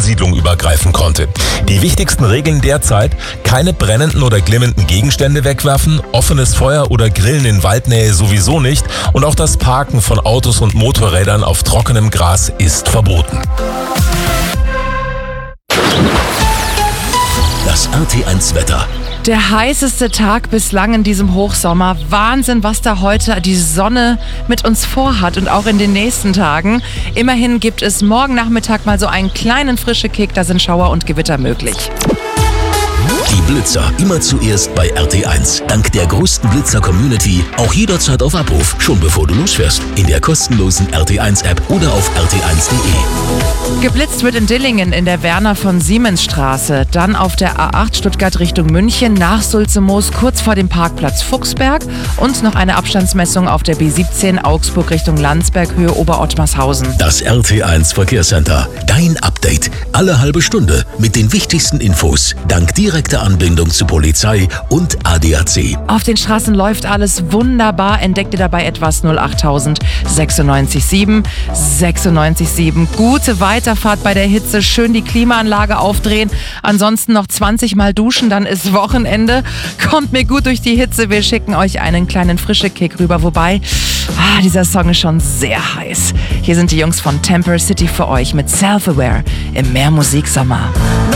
Ansiedlung übergreifen konnte. Die wichtigsten Regeln derzeit: keine brennenden oder glimmenden Gegenstände wegwerfen, offenes Feuer oder Grillen in Waldnähe sowieso nicht und auch das Parken von Autos und Motorrädern auf trockenem Gras ist verboten. Das RT1 Wetter. Der heißeste Tag bislang in diesem Hochsommer. Wahnsinn, was da heute die Sonne mit uns vorhat und auch in den nächsten Tagen. Immerhin gibt es morgen Nachmittag mal so einen kleinen frischen Kick, da sind Schauer und Gewitter möglich. Die Blitzer immer zuerst bei RT1. Dank der größten Blitzer-Community auch jederzeit auf Abruf, schon bevor du losfährst. In der kostenlosen RT1-App oder auf rt1.de. Geblitzt wird in Dillingen in der Werner-von-Siemens-Straße, dann auf der A8 Stuttgart Richtung München nach Sulzemoos kurz vor dem Parkplatz Fuchsberg und noch eine Abstandsmessung auf der B17 Augsburg Richtung Landsberg Höhe Oberottmarshausen. Das RT1 Verkehrscenter. Dein Update. Alle halbe Stunde mit den wichtigsten Infos. Dank direkter Anbindung zu Polizei und ADAC. Auf den Straßen läuft alles wunderbar. Entdeckt ihr dabei etwas? 08000 967 967. Gute Weiterfahrt bei der Hitze. Schön die Klimaanlage aufdrehen. Ansonsten noch 20 Mal duschen, dann ist Wochenende. Kommt mir gut durch die Hitze. Wir schicken euch einen kleinen frischen Kick rüber. Wobei, dieser Song ist schon sehr heiß. Hier sind die Jungs von Temper City für euch mit Self-Aware im Mehrmusiksommer.